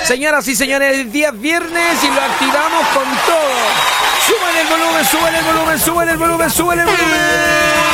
Señoras y señores, el día viernes y lo activamos con todo. Suban el volumen, suban el volumen, suban el volumen, suban el volumen.